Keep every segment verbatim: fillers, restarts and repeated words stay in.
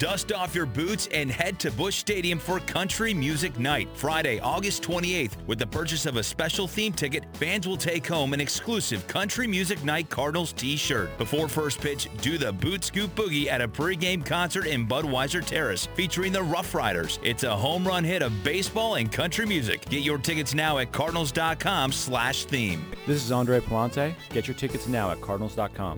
Dust off your boots and head to Busch Stadium for Country Music Night, Friday, August twenty-eighth. With the purchase of a special theme ticket, fans will take home an exclusive Country Music Night Cardinals t-shirt. Before first pitch, do the Boot Scoop Boogie at a pregame concert in Budweiser Terrace, featuring the Rough Riders. It's a home run hit of baseball and country music. Get your tickets now at cardinals.com slash theme. This is Andre Palante. Get your tickets now at cardinals dot com.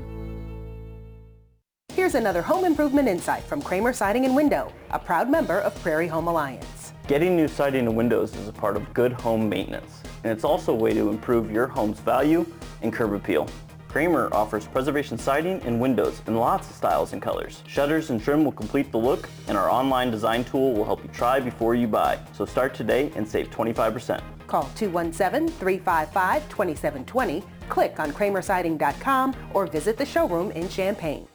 Here's another home improvement insight from Kramer Siding and Window, a proud member of Prairie Home Alliance. Getting new siding and windows is a part of good home maintenance, and it's also a way to improve your home's value and curb appeal. Kramer offers preservation siding and windows in lots of styles and colors. Shutters and trim will complete the look, and our online design tool will help you try before you buy. So start today and save twenty-five percent. Call two one seven, three five five, two seven two zero, click on kramer siding dot com, or visit the showroom in Champaign.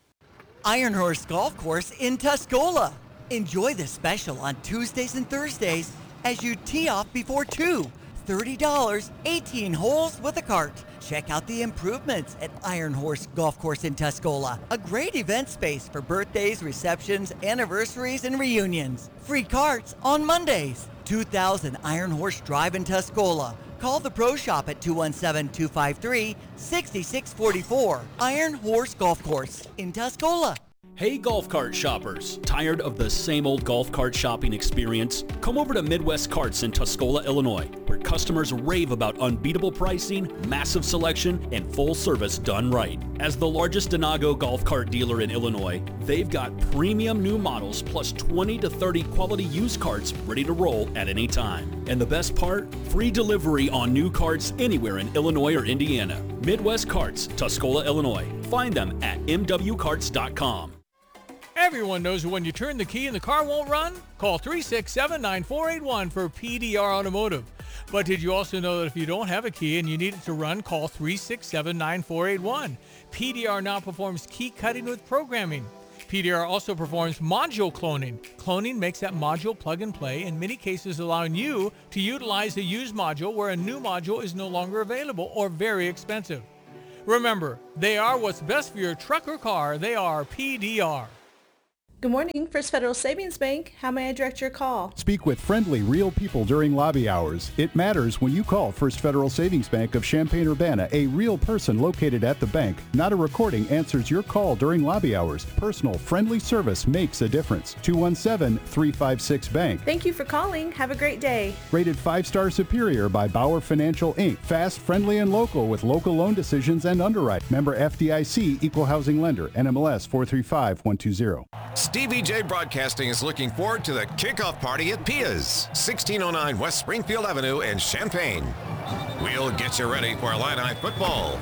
Iron Horse Golf Course in Tuscola. Enjoy the special on Tuesdays and Thursdays as you tee off before two. thirty dollars, eighteen holes with a cart. Check out the improvements at Iron Horse Golf Course in Tuscola. A great event space for birthdays, receptions, anniversaries, and reunions. Free carts on Mondays. two thousand Iron Horse Drive in Tuscola. Call the Pro Shop at two one seven, two five three, six six four four. Iron Horse Golf Course in Tuscola. Hey golf cart shoppers, tired of the same old golf cart shopping experience? Come over to Midwest Carts in Tuscola, Illinois, where customers rave about unbeatable pricing, massive selection, and full service done right. As the largest Denago golf cart dealer in Illinois, they've got premium new models plus twenty to thirty quality used carts ready to roll at any time. And the best part? Free delivery on new carts anywhere in Illinois or Indiana. Midwest Carts, Tuscola, Illinois. Find them at m w carts dot com. Everyone knows when you turn the key and the car won't run? Call three six seven, nine four eight one for P D R Automotive. But did you also know that if you don't have a key and you need it to run, call three six seven, nine four eight one. P D R now performs key cutting with programming. P D R also performs module cloning. Cloning makes that module plug and play, in many cases allowing you to utilize a used module where a new module is no longer available or very expensive. Remember, they are what's best for your truck or car. They are P D R. Good morning, First Federal Savings Bank. How may I direct your call? Speak with friendly, real people during lobby hours. It matters when you call First Federal Savings Bank of Champaign-Urbana. A real person located at the bank. Not a recording answers your call during lobby hours. Personal, friendly service makes a difference. two one seven, three five six, bank. Thank you for calling. Have a great day. Rated five-star superior by Bauer Financial, Incorporated. Fast, friendly, and local with local loan decisions and underwrite. Member F D I C, Equal Housing Lender. N M L S four three five one two zero. Stevie J Broadcasting is looking forward to the kickoff party at Pia's, sixteen oh nine West Springfield Avenue in Champaign. We'll get you ready for Illini football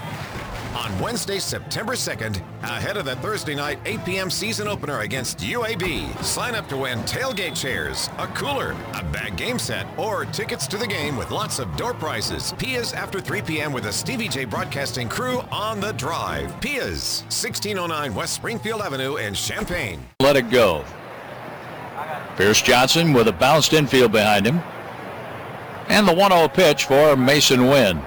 on Wednesday, September second, ahead of the Thursday night eight p.m. season opener against U A B. Sign up to win tailgate chairs, a cooler, a bag game set, or tickets to the game with lots of door prizes. Pia's after three p.m. with a Stevie J Broadcasting crew on the drive. Pia's, sixteen oh nine West Springfield Avenue in Champaign. Let it go. Pierce Johnson with a bounced infield behind him. And the one oh pitch for Mason Wynn.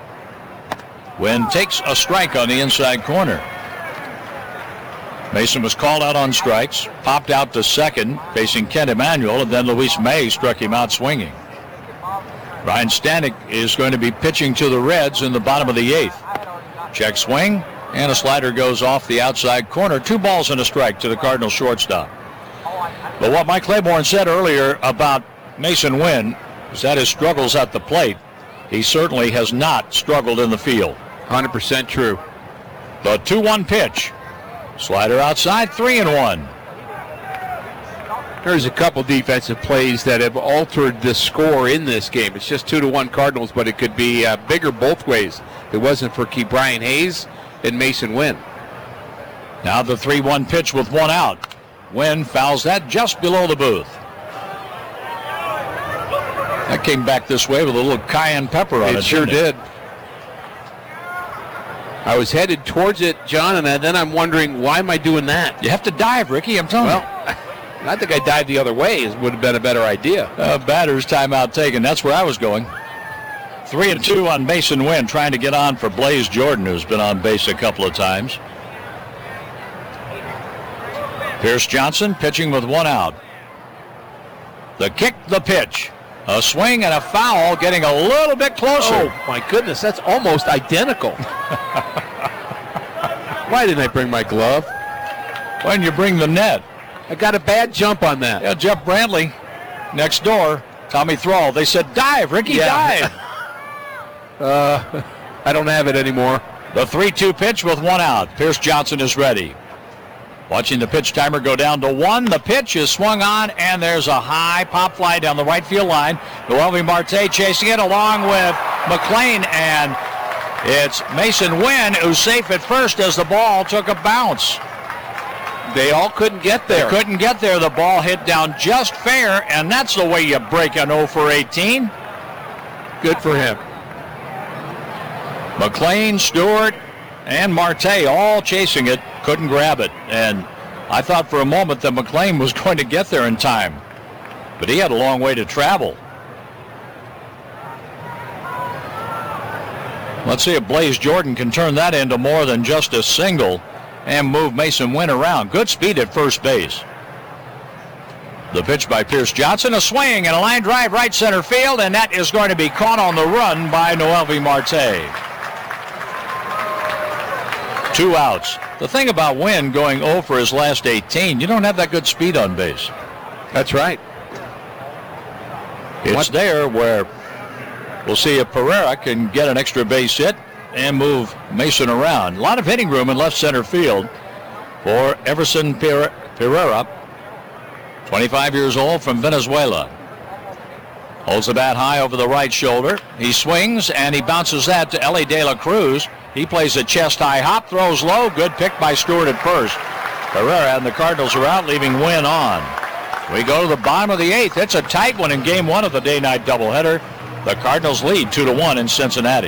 Wynn takes a strike on the inside corner. Mason was called out on strikes, popped out to second, facing Kent Emanuel, and then Luis May struck him out swinging. Ryan Stanek is going to be pitching to the Reds in the bottom of the eighth. Check swing, and a slider goes off the outside corner. Two balls and a strike to the Cardinals shortstop. But what Mike Claiborne said earlier about Mason Wynn is that his struggles at the plate, he certainly has not struggled in the field. one hundred percent true. The two one pitch. Slider outside, three and one. There's a couple defensive plays that have altered the score in this game. It's just two to one Cardinals, but it could be uh, bigger both ways. If it wasn't for Key Brian Hayes and Mason Wynn. Now the three one pitch with one out. Wynn fouls that just below the booth. That came back this way with a little cayenne pepper on it. It sure did. I was headed towards it, John, and then I'm wondering, why am I doing that? You have to dive, Ricky, I'm telling well, you. I think I dived the other way. It would have been a better idea. Uh, batter's timeout taken. That's where I was going. Three and two on Mason Wynn, trying to get on for Blaze Jordan, who's been on base a couple of times. Pierce Johnson pitching with one out. The kick, the pitch. A swing and a foul, getting a little bit closer. Oh, my goodness, that's almost identical. Why didn't I bring my glove? Why didn't you bring the net? I got a bad jump on that. Yeah, Jeff Brantley next door. Tommy Thrall. They said, dive, Ricky, Yeah. dive. uh, I don't have it anymore. The three two pitch with one out. Pierce Johnson is ready. Watching the pitch timer go down to one. The pitch is swung on, and there's a high pop fly down the right field line. Noelvi Marte chasing it along with McLean, and it's Mason Wynn who's safe at first as the ball took a bounce. They all couldn't get there. They couldn't get there. The ball hit down just fair, and that's the way you break an oh for eighteen. Good for him. McLean, Stewart, and Marte all chasing it, couldn't grab it. And I thought for a moment that McLean was going to get there in time, but he had a long way to travel. Let's see if Blaze Jordan can turn that into more than just a single and move Mason Wynn around. Good speed at first base. The pitch by Pierce Johnson, a swing and a line drive right center field, and that is going to be caught on the run by Noelvi Marte. Two outs. The thing about Wynn going oh for his last eighteen, you don't have that good speed on base. That's right. It's What? there where we'll see if Pereira can get an extra base hit and move Mason around. A lot of hitting room in left center field for Everson Pere- Pereira, twenty-five years old, from Venezuela. Holds the bat high over the right shoulder. He swings and he bounces that to Ellie De La Cruz. He plays a chest-high hop, throws low. Good pick by Stewart at first. Pereira and the Cardinals are out, leaving Wynn on. We go to the bottom of the eighth. It's a tight one in game one of the day-night doubleheader. The Cardinals lead two to one in Cincinnati.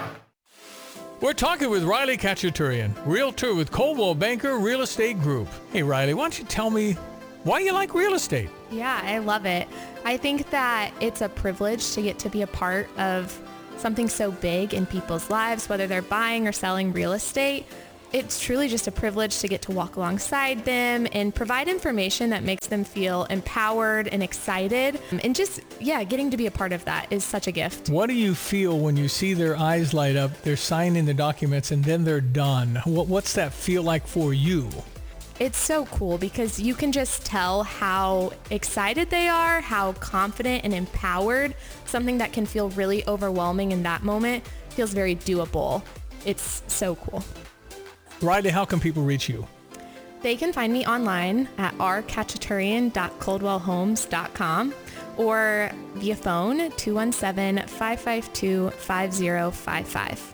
We're talking with Riley Kachaturian, realtor with Coldwell Banker Real Estate Group. Hey, Riley, why don't you tell me why you like real estate? Yeah, I love it. I think that it's a privilege to get to be a part of something so big in people's lives, whether they're buying or selling real estate. It's truly just a privilege to get to walk alongside them and provide information that makes them feel empowered and excited. And just, yeah, getting to be a part of that is such a gift. What do you feel when you see their eyes light up, they're signing the documents, and then they're done? What, what's that feel like for you? It's so cool because you can just tell how excited they are, how confident and empowered. Something that can feel really overwhelming in that moment feels very doable. It's so cool. Riley, how can people reach you? They can find me online at r kachaturian dot coldwell homes dot com or via phone two one seven, five five two, five zero five five.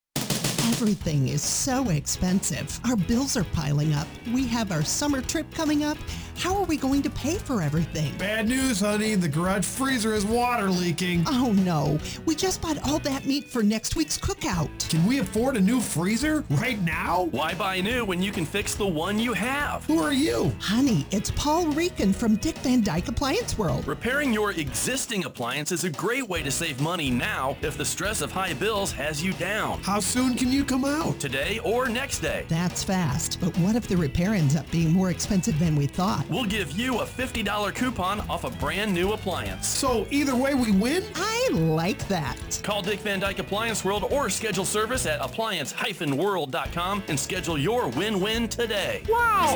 Everything is so expensive. Our bills are piling up. We have our summer trip coming up. How are we going to pay for everything? Bad news, honey. The garage freezer is water leaking. Oh no. We just bought all that meat for next week's cookout. Can we afford a new freezer right now? Why buy new when you can fix the one you have? Who are you? Honey, it's Paul Rican from Dick Van Dyke Appliance World. Repairing your existing appliance is a great way to save money now if the stress of high bills has you down. How soon can you come out? Today or next day. That's fast. But what if the repair ends up being more expensive than we thought? We'll give you a fifty dollars coupon off a brand new appliance. So either way we win? I like that. Call Dick Van Dyke Appliance World or schedule service at appliance dash world dot com and schedule your win-win today. Wow!